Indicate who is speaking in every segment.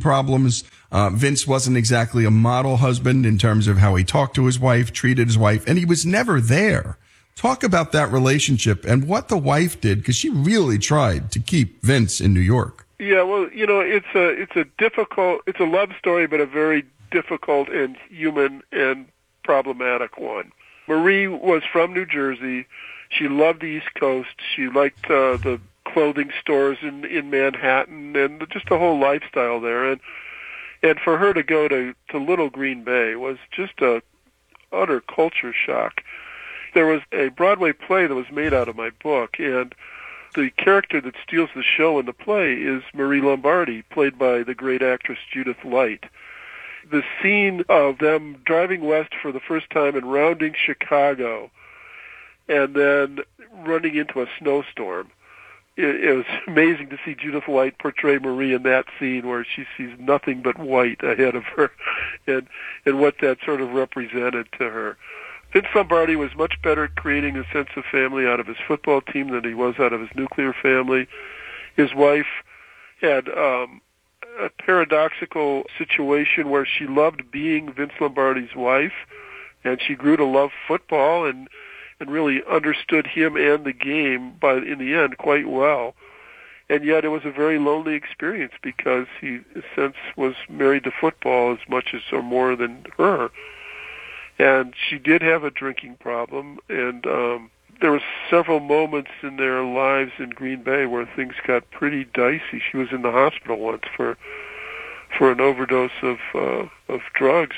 Speaker 1: problems. Vince wasn't exactly a model husband in terms of how he talked to his wife, treated his wife, and he was never there. Talk about that relationship and what the wife did, because she really tried to keep Vince in New York.
Speaker 2: Yeah, well, it's a love story, but a very difficult and human and problematic one. Marie was from New Jersey. She loved the East Coast. She liked the clothing stores in Manhattan and just the whole lifestyle there. And for her to go to Little Green Bay was just a utter culture shock. There was a Broadway play that was made out of my book, and the character that steals the show in the play is Marie Lombardi, played by the great actress Judith Light. The scene of them driving west for the first time and rounding Chicago and then running into a snowstorm. It was amazing to see Judith Light portray Marie in that scene where she sees nothing but white ahead of her and what that sort of represented to her. Vince Lombardi was much better at creating a sense of family out of his football team than he was out of his nuclear family. His wife had a paradoxical situation where she loved being Vince Lombardi's wife, and she grew to love football and really understood him and the game in the end quite well. And yet it was a very lonely experience because he, in a sense, was married to football as much as or more than her. And she did have a drinking problem, and there were several moments in their lives in Green Bay where things got pretty dicey. She was in the hospital once for an overdose of drugs,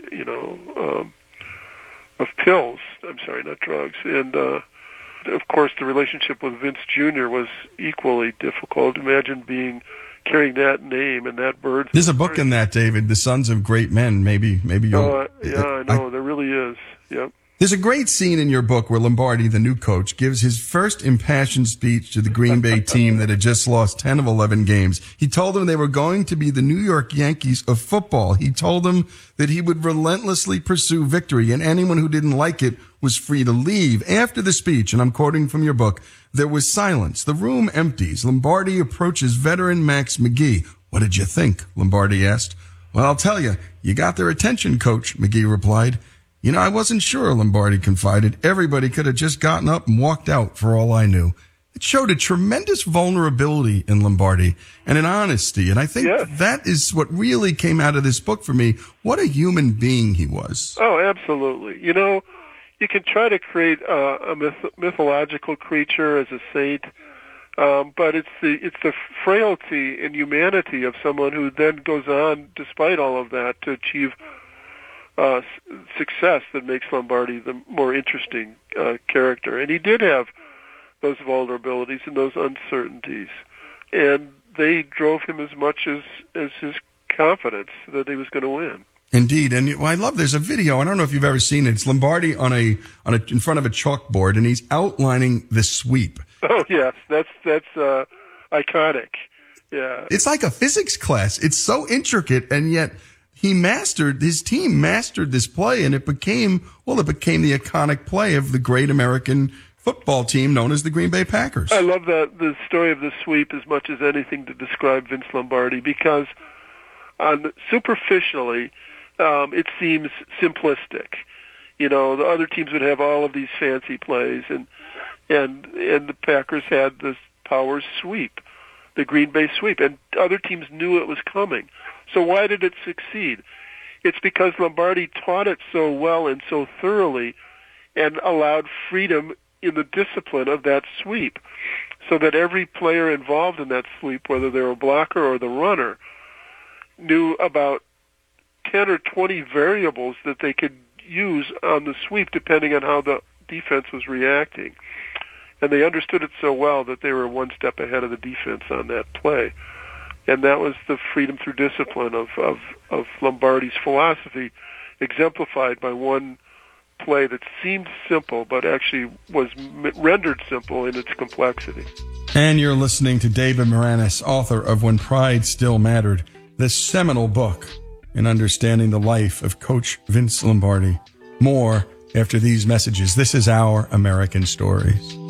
Speaker 2: of pills. I'm sorry, not drugs. And of course, the relationship with Vince Jr. was equally difficult. Imagine carrying that name and that burden.
Speaker 1: There's a book in that, David, The Sons of Great Men. Maybe you'll...
Speaker 2: I know. There really is. Yep.
Speaker 1: There's a great scene in your book where Lombardi, the new coach, gives his first impassioned speech to the Green Bay team that had just lost 10 of 11 games. He told them they were going to be the New York Yankees of football. He told them that he would relentlessly pursue victory, and anyone who didn't like it was free to leave. After the speech, and I'm quoting from your book, there was silence. The room empties. Lombardi approaches veteran Max McGee. "What did you think?" Lombardi asked. "Well, I'll tell you. You got their attention, Coach," McGee replied. "I wasn't sure," Lombardi confided. "Everybody could have just gotten up and walked out for all I knew." It showed a tremendous vulnerability in Lombardi and an honesty. And I think that is what really came out of this book for me. What a human being he was.
Speaker 2: Oh, absolutely. You can try to create a mythological creature as a saint, but it's the frailty and humanity of someone who then goes on, despite all of that, to achieve success that makes Lombardi the more interesting character. And he did have those vulnerabilities and those uncertainties, and they drove him as much as his confidence that he was going to win.
Speaker 1: Indeed, and I love. There's a video. I don't know if you've ever seen it. It's Lombardi in front of a chalkboard, and he's outlining the sweep.
Speaker 2: Oh yes, that's iconic. Yeah,
Speaker 1: it's like a physics class. It's so intricate, and yet his team mastered this play, and it became the iconic play of the great American football team known as the Green Bay Packers.
Speaker 2: I love the story of the sweep as much as anything to describe Vince Lombardi, because superficially, it seems simplistic. The other teams would have all of these fancy plays, and the Packers had this power sweep, the Green Bay sweep, and other teams knew it was coming. So why did it succeed? It's because Lombardi taught it so well and so thoroughly and allowed freedom in the discipline of that sweep, so that every player involved in that sweep, whether they were a blocker or the runner, knew about 10 or 20 variables that they could use on the sweep depending on how the defense was reacting. And they understood it so well that they were one step ahead of the defense on that play. And that was the freedom through discipline of Lombardi's philosophy, exemplified by one play that seemed simple but actually was rendered simple in its complexity.
Speaker 1: And you're listening to David Maraniss, author of When Pride Still Mattered, the seminal book in understanding the life of Coach Vince Lombardi. More after these messages. This is Our American Stories.